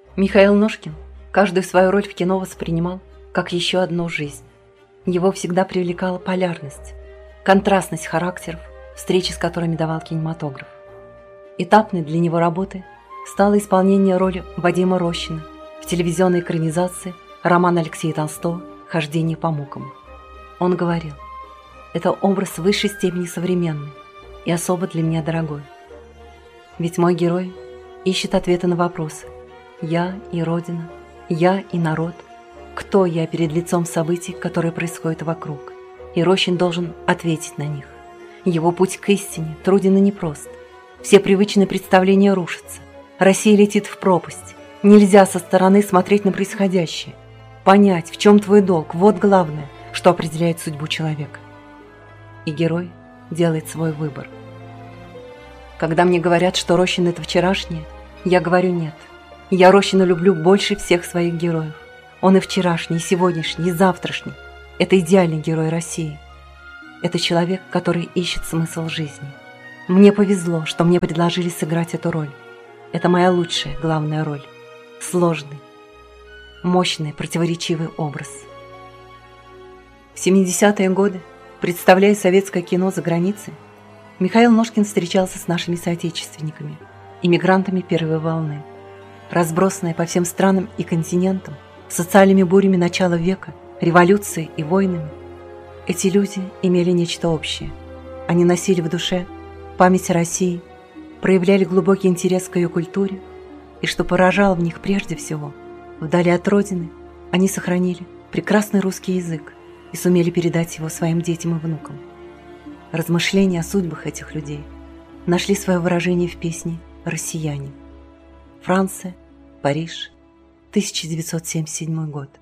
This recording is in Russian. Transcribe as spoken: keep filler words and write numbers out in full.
Михаил Ножкин каждую свою роль в кино воспринимал как еще одну жизнь. Его всегда привлекала полярность, контрастность характеров, встречи с которыми давал кинематограф. Этапной для него работы стало исполнение роли Вадима Рощина в телевизионной экранизации романа Алексея Толстого «Хождение по мукам». Он говорил: «Это образ в высшей степени современный и особо для меня дорогой. Ведь мой герой ищет ответы на вопросы: я и Родина, я и народ, кто я перед лицом событий, которые происходят вокруг, и Рощин должен ответить на них. Его путь к истине труден и непрост. Все привычные представления рушатся. Россия летит в пропасть. Нельзя со стороны смотреть на происходящее. Понять, в чем твой долг, вот главное, что определяет судьбу человека». И герой делает свой выбор. Когда мне говорят, что Рощин – это вчерашнее, я говорю нет. Я Рощина люблю больше всех своих героев. Он и вчерашний, и сегодняшний, и завтрашний. Это идеальный герой России. Это человек, который ищет смысл жизни. Мне повезло, что мне предложили сыграть эту роль. Это моя лучшая, главная роль. Сложный, мощный, противоречивый образ. В семидесятые годы, представляя советское кино за границей, Михаил Ножкин встречался с нашими соотечественниками, иммигрантами первой волны. Разбросанные по всем странам и континентам, социальными бурями начала века, революцией и войнами, эти люди имели нечто общее. Они носили в душе память о России, проявляли глубокий интерес к ее культуре, и, что поражало в них прежде всего, вдали от родины они сохранили прекрасный русский язык и сумели передать его своим детям и внукам. Размышления о судьбах этих людей нашли свое выражение в песне «Россияне». Франция, Париж, тысяча девятьсот семьдесят седьмой год.